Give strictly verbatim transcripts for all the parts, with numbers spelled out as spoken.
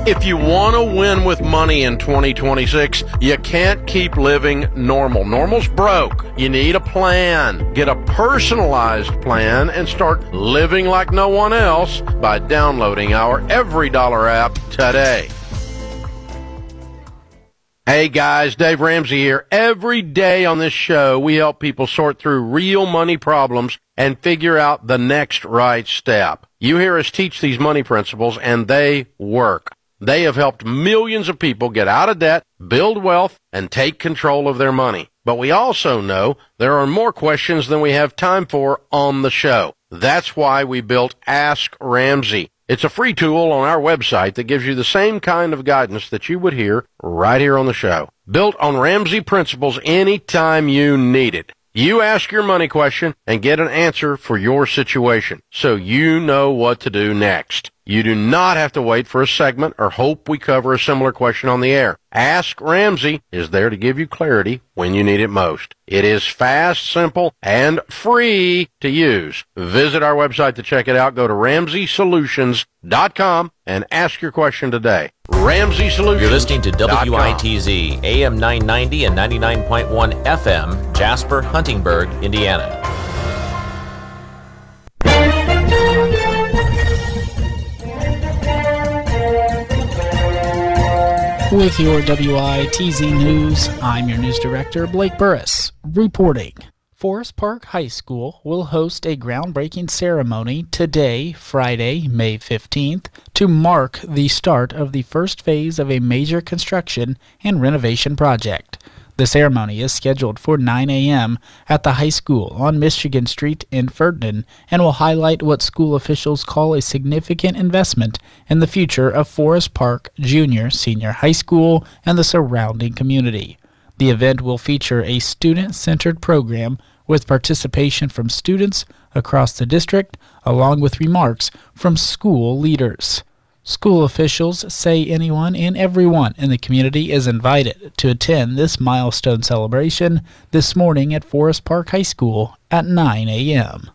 If you want to win with money in twenty twenty-six, you can't keep living normal. Normal's broke. You need a plan. Get a personalized plan and start living like no one else by downloading our Every Dollar app today. Hey guys, Dave Ramsey here. Every day on this show, we help people sort through real money problems and figure out the next right step. You hear us teach these money principles, and they work. They have helped millions of people get out of debt, build wealth, and take control of their money. But we also know there are more questions than we have time for on the show. That's why we built Ask Ramsey. It's a free tool on our website that gives you the same kind of guidance that you would hear right here on the show. Built on Ramsey principles anytime you need it. You ask your money question and get an answer for your situation, so you know what to do next. You do not have to wait for a segment or hope we cover a similar question on the air. Ask Ramsey is there to give you clarity when you need it most. It is fast, simple, and free to use. Visit our website to check it out. Go to ramsey solutions dot com and ask your question today. Ramsey Solutions. You're listening to W I T Z, A M nine ninety and ninety-nine point one F M, Jasper, Huntingburg, Indiana. With your W I T Z News, I'm your news director, Blake Burris, reporting. Forest Park High School will host a groundbreaking ceremony today, Friday, May fifteenth, to mark the start of the first phase of a major construction and renovation project. The ceremony is scheduled for nine a.m. at the high school on Michigan Street in Ferdinand and will highlight what school officials call a significant investment in the future of Forest Park Junior Senior High School and the surrounding community. The event will feature a student-centered program with participation from students across the district, along with remarks from school leaders. School officials say anyone and everyone in the community is invited to attend this milestone celebration this morning at Forest Park High School at nine a.m.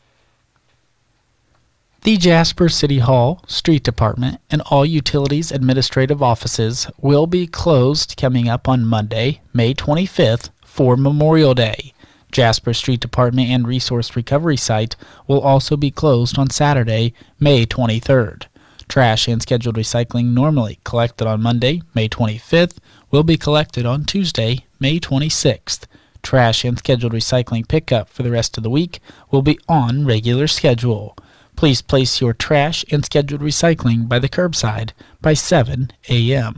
The Jasper City Hall, Street Department, and all utilities administrative offices will be closed coming up on Monday, May twenty-fifth, for Memorial Day. Jasper Street Department and Resource Recovery Site will also be closed on Saturday, May twenty-third. Trash and scheduled recycling normally collected on Monday, May twenty-fifth, will be collected on Tuesday, May twenty-sixth. Trash and scheduled recycling pickup for the rest of the week will be on regular schedule. Please place your trash and scheduled recycling by the curbside by seven a.m.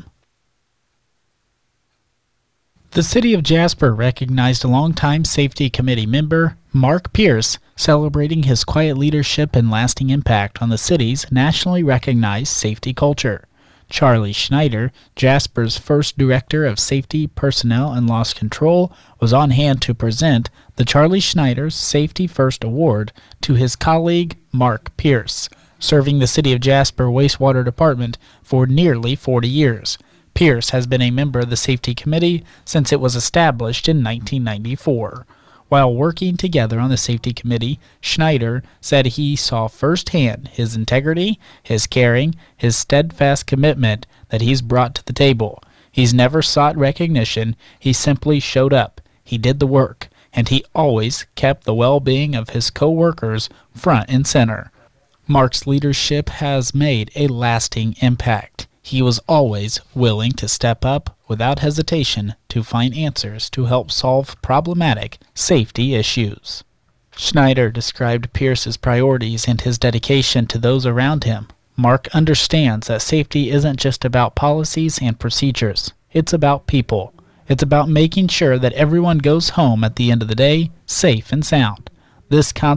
The City of Jasper recognized a longtime Safety Committee member, Mark Pierce, celebrating his quiet leadership and lasting impact on the city's nationally recognized safety culture. Charlie Schneider, Jasper's first Director of Safety, Personnel, and Loss Control, was on hand to present the Charlie Schneider's Safety First Award to his colleague, Mark Pierce, serving the City of Jasper Wastewater Department for nearly forty years. Pierce has been a member of the Safety Committee since it was established in nineteen ninety-four. While working together on the Safety Committee, Schneider said he saw firsthand his integrity, his caring, his steadfast commitment that he's brought to the table. He's never sought recognition. He simply showed up. He did the work, and he always kept the well-being of his co-workers front and center. Mark's leadership has made a lasting impact. He was always willing to step up without hesitation to find answers to help solve problematic safety issues. Schneider described Pierce's priorities and his dedication to those around him. Mark understands that safety isn't just about policies and procedures. It's about people. It's about making sure that everyone goes home at the end of the day safe and sound. This concept